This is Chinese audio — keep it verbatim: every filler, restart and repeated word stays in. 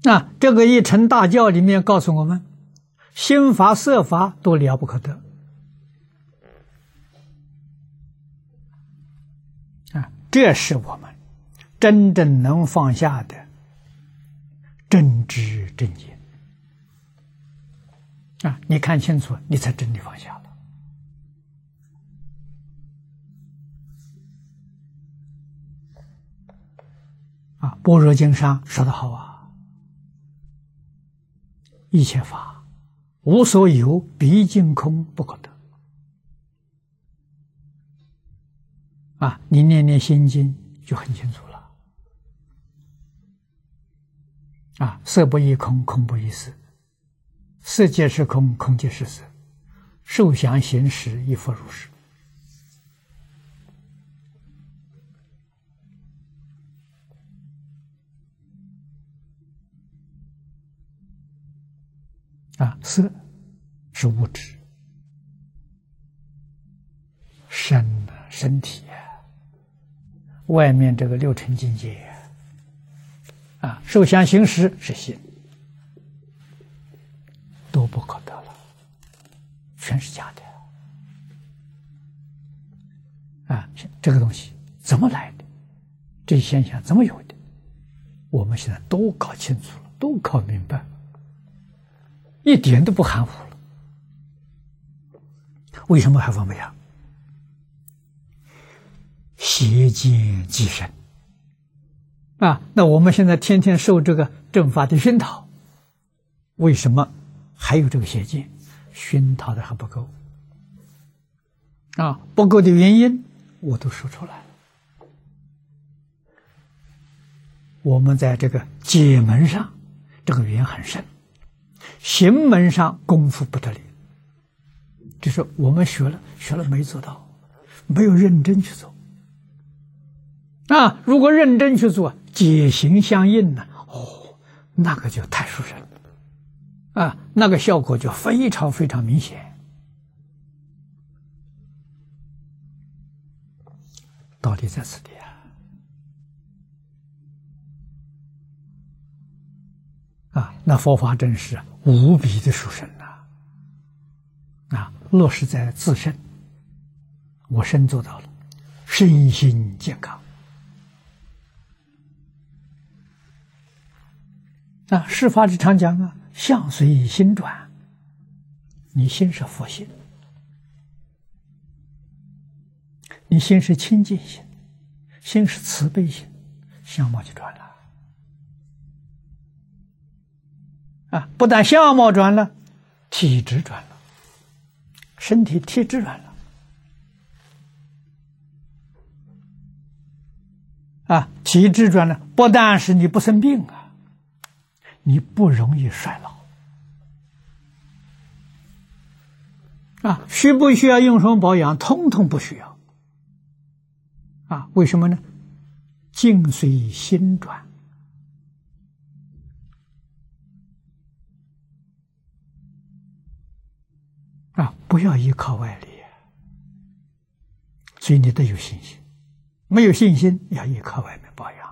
那这个一乘大教里面告诉我们，心法、色法都了不可得啊！这是我们真正能放下的真知正见啊！你看清楚，你才真的放下了。啊，《般若经》上说得好啊，一切法无所有，毕竟空，不可得。啊，你念念心经就很清楚了。啊，色不异空，空不异色，色即是空，空即是色，受想行识亦复如是。啊，色是物质，身身体啊，外面这个六尘境界啊，受想行识是心，都不可得了，全是假的啊！这个东西怎么来的？这现象怎么有的？我们现在都搞清楚了，都搞明白了。一点都不含糊了，为什么还放不下？邪见既深啊！那我们现在天天受这个正法的熏陶，为什么还有这个邪见？熏陶的还不够啊！不够的原因我都说出来了。我们在这个解门上，这个缘很深。行门上功夫不得了，就是我们学了学了没做到，没有认真去做啊！如果认真去做，解行相应呢，哦，那个就太殊胜了啊，那个效果就非常非常明显。道理在此地啊。啊，那佛法真是无比的殊胜呐！啊，落实在自身，我身做到了，身心健康。啊，释法之常讲啊，相随心转，你心是佛心，你心是清净心，心是慈悲心，相貌就转了。啊，不但相貌转了，体质转了，身体体质转了。啊，体质转了，不但是你不生病啊，你不容易衰老。啊，需不需要用什么保养？通通不需要。啊，为什么呢？境随心转。啊，不要依靠外力，所以你得有信心。没有信心，要依靠外面保养。